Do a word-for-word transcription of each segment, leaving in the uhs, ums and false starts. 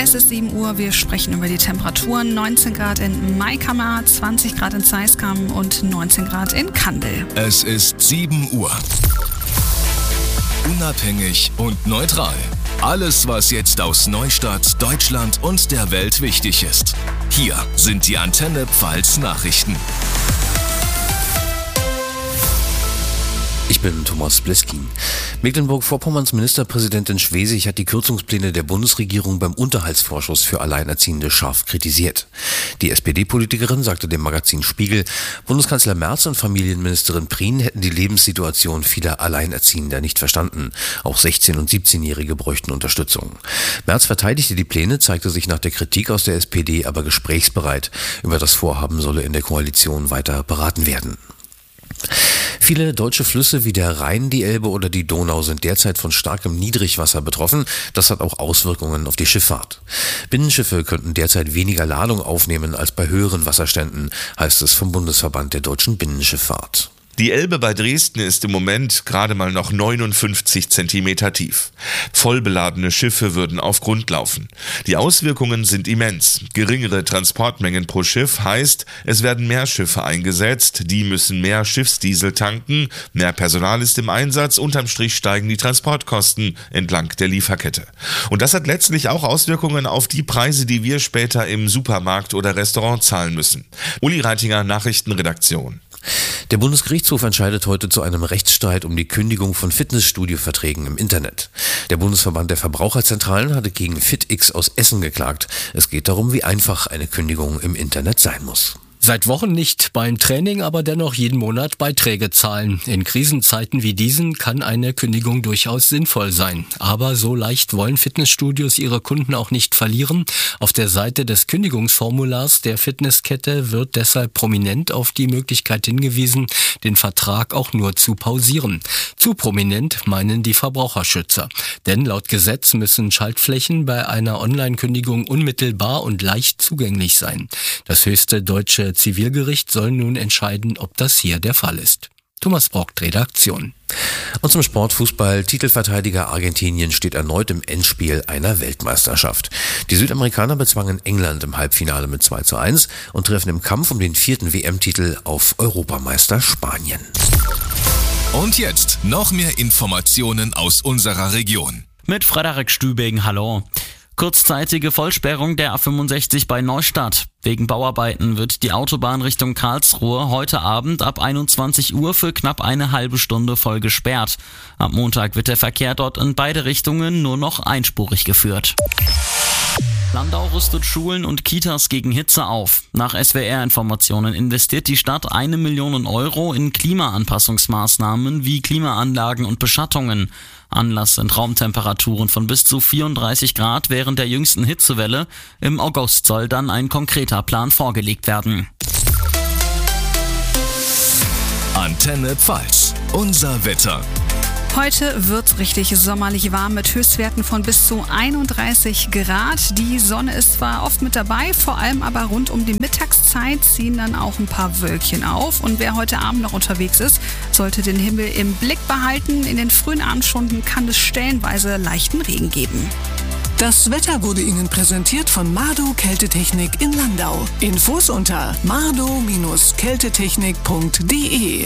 Es ist sieben Uhr, wir sprechen über die Temperaturen. neunzehn Grad in Maikammer, zwanzig Grad in Zeiskam und neunzehn Grad in Kandel. Es ist sieben Uhr. Unabhängig und neutral. Alles, was jetzt aus Neustadt, Deutschland und der Welt wichtig ist. Hier sind die Antenne Pfalz Nachrichten. Ich bin Thomas Bleskin. Mecklenburg-Vorpommerns Ministerpräsidentin Schwesig hat die Kürzungspläne der Bundesregierung beim Unterhaltsvorschuss für Alleinerziehende scharf kritisiert. Die S P D-Politikerin sagte dem Magazin Spiegel, Bundeskanzler Merz und Familienministerin Prien hätten die Lebenssituation vieler Alleinerziehender nicht verstanden. Auch sechzehn- und siebzehnjährige bräuchten Unterstützung. Merz verteidigte die Pläne, zeigte sich nach der Kritik aus der S P D aber gesprächsbereit. Über das Vorhaben solle in der Koalition weiter beraten werden. Viele deutsche Flüsse wie der Rhein, die Elbe oder die Donau sind derzeit von starkem Niedrigwasser betroffen. Das hat auch Auswirkungen auf die Schifffahrt. Binnenschiffe könnten derzeit weniger Ladung aufnehmen als bei höheren Wasserständen, heißt es vom Bundesverband der deutschen Binnenschifffahrt. Die Elbe bei Dresden ist im Moment gerade mal noch neunundfünfzig Zentimeter tief. Vollbeladene Schiffe würden auf Grund laufen. Die Auswirkungen sind immens. Geringere Transportmengen pro Schiff heißt, es werden mehr Schiffe eingesetzt, die müssen mehr Schiffsdiesel tanken, mehr Personal ist im Einsatz, unterm Strich steigen die Transportkosten entlang der Lieferkette. Und das hat letztlich auch Auswirkungen auf die Preise, die wir später im Supermarkt oder Restaurant zahlen müssen. Uli Reitinger, Nachrichtenredaktion. Der Bundesgerichtshof entscheidet heute zu einem Rechtsstreit um die Kündigung von Fitnessstudio-Verträgen im Internet. Der Bundesverband der Verbraucherzentralen hatte gegen FitX aus Essen geklagt. Es geht darum, wie einfach eine Kündigung im Internet sein muss. Seit Wochen nicht beim Training, aber dennoch jeden Monat Beiträge zahlen. In Krisenzeiten wie diesen kann eine Kündigung durchaus sinnvoll sein. Aber so leicht wollen Fitnessstudios ihre Kunden auch nicht verlieren. Auf der Seite des Kündigungsformulars der Fitnesskette wird deshalb prominent auf die Möglichkeit hingewiesen, den Vertrag auch nur zu pausieren. Zu prominent meinen die Verbraucherschützer. Denn laut Gesetz müssen Schaltflächen bei einer Online-Kündigung unmittelbar und leicht zugänglich sein. Das höchste deutsche Zivilgericht soll nun entscheiden, ob das hier der Fall ist. Thomas Brockt, Redaktion. Und zum Sportfußball. Titelverteidiger Argentinien steht erneut im Endspiel einer Weltmeisterschaft. Die Südamerikaner bezwangen England im Halbfinale mit zwei zu eins und treffen im Kampf um den vierten W M-Titel auf Europameister Spanien. Und jetzt noch mehr Informationen aus unserer Region. Mit Frederik Stübing, hallo. Kurzzeitige Vollsperrung der A fünfundsechzig bei Neustadt. Wegen Bauarbeiten wird die Autobahn Richtung Karlsruhe heute Abend ab einundzwanzig Uhr für knapp eine halbe Stunde voll gesperrt. Am Montag wird der Verkehr dort in beide Richtungen nur noch einspurig geführt. Landau rüstet Schulen und Kitas gegen Hitze auf. Nach S W R-Informationen investiert die Stadt eine Million Euro in Klimaanpassungsmaßnahmen wie Klimaanlagen und Beschattungen. Anlass sind Raumtemperaturen von bis zu vierunddreißig Grad während der jüngsten Hitzewelle. Im August soll dann ein konkreter Plan vorgelegt werden. Antenne Pfalz, unser Wetter. Heute wird's richtig sommerlich warm mit Höchstwerten von bis zu einunddreißig Grad. Die Sonne ist zwar oft mit dabei, vor allem aber rund um die Mittagszeit ziehen dann auch ein paar Wölkchen auf. Und wer heute Abend noch unterwegs ist, sollte den Himmel im Blick behalten. In den frühen Abendstunden kann es stellenweise leichten Regen geben. Das Wetter wurde Ihnen präsentiert von Mardo Kältetechnik in Landau. Infos unter mardo Bindestrich kältetechnik punkt de.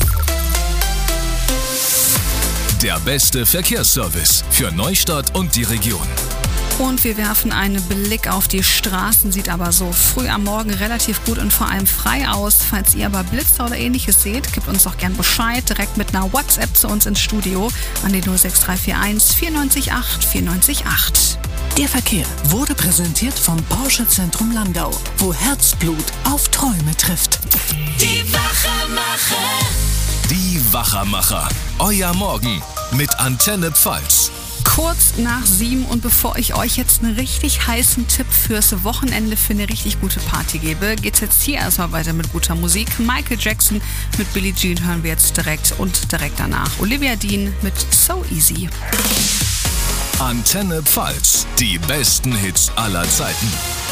Der beste Verkehrsservice für Neustadt und die Region. Und wir werfen einen Blick auf die Straßen, sieht aber so früh am Morgen relativ gut und vor allem frei aus. Falls ihr aber Blitzer oder ähnliches seht, gebt uns doch gern Bescheid, direkt mit einer WhatsApp zu uns ins Studio an die null sechs drei vier eins vier neun acht vier neun acht. Der Verkehr wurde präsentiert vom Porsche Zentrum Landau, wo Herzblut auf Träume trifft. Die Wachermacher. Die Wachermacher. Euer Morgen mit Antenne Pfalz. Kurz nach sieben und bevor ich euch jetzt einen richtig heißen Tipp fürs Wochenende für eine richtig gute Party gebe, geht's jetzt hier erstmal weiter mit guter Musik. Michael Jackson mit Billie Jean hören wir jetzt direkt und direkt danach Olivia Dean mit So Easy. Antenne Pfalz, die besten Hits aller Zeiten.